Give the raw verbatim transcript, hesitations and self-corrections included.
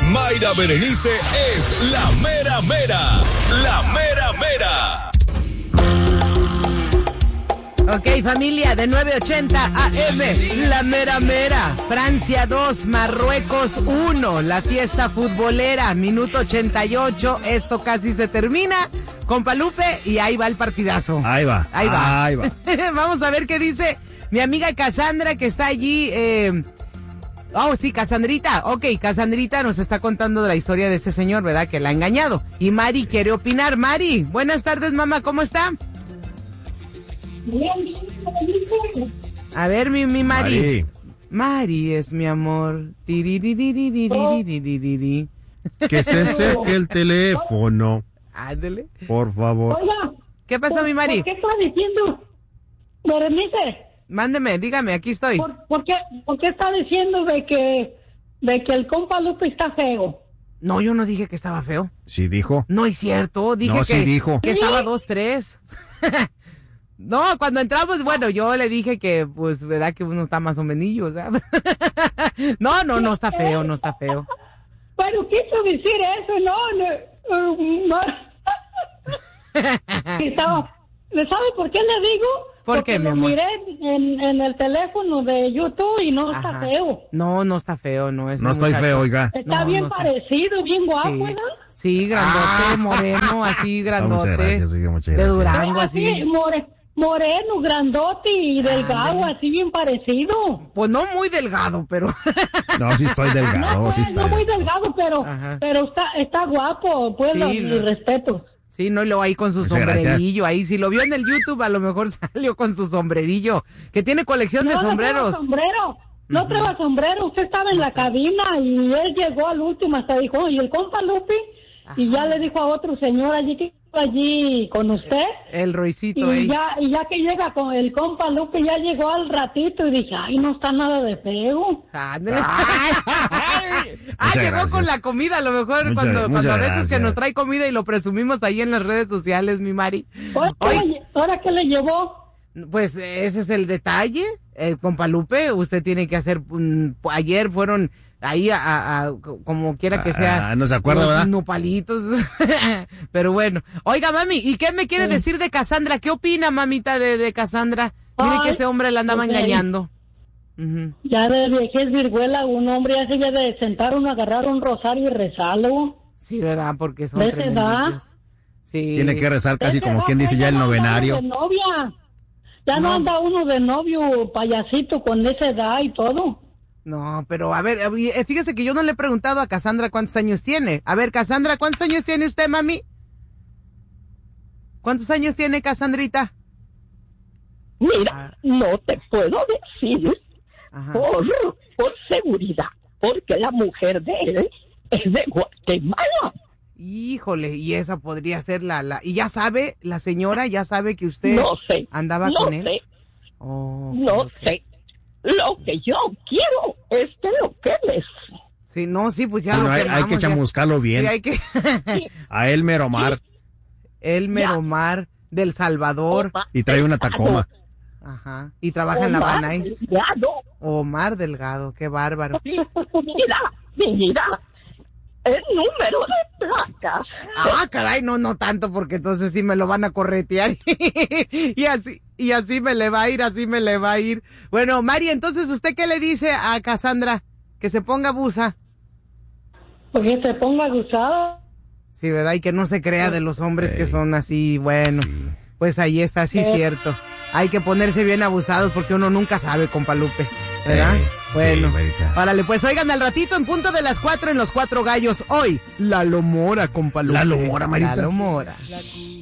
Mayra Berenice es la mera mera. La mera mera. Ok, familia, de nueve ochenta A M, la mera mera. Francia dos, Marruecos uno, la fiesta futbolera, minuto ochenta y ocho, esto casi se termina. Compa Lupe, y ahí va el partidazo. Ahí va. Ahí va. Ahí va. Vamos a ver qué dice mi amiga Cassandra, que está allí. Eh... Oh, sí, Cassandrita. Ok, Cassandrita nos está contando de la historia de ese señor, ¿verdad? Que la ha engañado. Y Mari quiere opinar. Mari, buenas tardes, mamá, ¿cómo está? A ver, mi, mi Mari. Mari. Mari es mi amor. Tiririririririririririri. Que se acerque el teléfono. Ándale. Por favor. Oiga. ¿Qué pasó, mi Mari? ¿Por qué está diciendo, Berenice? Mándeme, dígame, aquí estoy. ¿Por, por, qué, ¿Por qué está diciendo de que, de que el compa Lupe está feo? No, yo no dije que estaba feo. Sí dijo. No es cierto, dije No, que, sí dijo. que estaba dos tres. No, cuando entramos, bueno, yo le dije que, pues, verdad que uno está más o menos, ¿sabes? No, no, no está feo, no está feo. Pero quiso decir eso, no, no, no. Estaba, ¿sabe por qué le digo? ¿Por Porque qué, mi lo amor? miré en, en el teléfono de YouTube y no está Ajá. feo. No, no está feo, no es. No un estoy muchacho. feo, oiga. Está No, bien no está. parecido, bien guapo, Sí, ¿verdad? sí, grandote, Ah. moreno, así, Ah, grandote. muchas gracias, oiga, muchas de gracias. Durango, Así, así. more- moreno, grandote y delgado, Ándale. así bien parecido. Pues no muy delgado, pero. No, sí estoy delgado, No, sí pues, está. no muy delgado, pero, Ajá. pero está, está guapo, pues, Sí, los, no. mis respetos. Sí, no, y luego ahí con su Muchas sombrerillo, ahí, si lo vio en el YouTube, a lo mejor salió con su sombrerillo, que tiene colección de No, sombreros. No trae sombrero, no Ujú. trae sombrero, usted estaba en la cabina y él llegó al último, hasta dijo, ¿y el compa Lupi? Y ya le dijo a otro señor allí que iba allí con usted. El Roycito Y ahí. ya, y ya que llega con el compa Lupe, ya llegó al ratito y dije, ay, no está nada de feo. Ándale. Ah, Muchas llegó gracias. con la comida, a lo mejor Muchas- cuando, cuando muchas a veces gracias. que nos trae comida y lo presumimos ahí en las redes sociales, mi Mari. Ahora, Oye. ¿ahora qué le llevó? Pues ese es el detalle, eh, compa Lupe, usted tiene que hacer, mm, ayer fueron ahí a, a- a- como quiera que sea. Ah, no se acuerda, unos ¿verdad? nopalitos. Pero bueno. Oiga, mami, ¿y qué me quiere Sí. decir de Cassandra? ¿Qué opina, mamita, de, de Cassandra? Mire Ay, que este hombre la andaba ok. engañando. Ujú. Ya de viejez virguela, un hombre ya se debe de sentar uno, agarrar un rosario y rezarlo. Sí, ¿verdad? Porque son ¿De esa edad? tremendillos. Sí. Tiene que rezar casi Ese como va, quien dice pues, ya el no anda novenario. uno de novia. Ya no. No. anda uno de novio payasito con esa edad y todo. No, pero a ver, eh, fíjese que yo no le he preguntado a Cassandra cuántos años tiene. A ver, Cassandra, ¿cuántos años tiene usted, mami? ¿Cuántos años tiene, Cassandrita? Mira, Ah. no te puedo decir Ajá. por, por seguridad, porque la mujer de él es de Guatemala. Híjole, y esa podría ser la, la... ¿Y ya sabe, la señora ya sabe que usted No sé, andaba no con él? sé, Oh, no ok. sé. Lo que yo quiero es que lo quemes. Sí, no, sí, pues ya Sí, lo no, hay, hay quemamos, que ya. chamuscarlo bien. Sí, hay que... A él Meromar. Elmer Ya. Omar del Salvador. Omar Y trae una Delgado, Tacoma. Ajá. Y trabaja en la Omar Banais. Delgado. Omar Delgado, qué bárbaro. Mira, mira, el número de placas. Ah, caray, no, no tanto, porque entonces sí me lo van a corretear. y así, y así me le va a ir, así me le va a ir. Bueno, Mari, entonces, ¿usted qué le dice a Cassandra? Que se ponga busa. Porque se ponga gustada. Sí, ¿verdad? Y que no se crea de los hombres Ey. que son así, bueno. Sí. Pues ahí está, sí, Eh. cierto. Hay que ponerse bien abusados porque uno nunca sabe, compa Lupe. ¿Verdad? Ey, Bueno. sí, Marita. Órale, pues oigan al ratito en punto de las cuatro en Los Cuatro Gallos. Hoy, la Lomora, compa Lupe. La Lomora, Marita. La Lomora.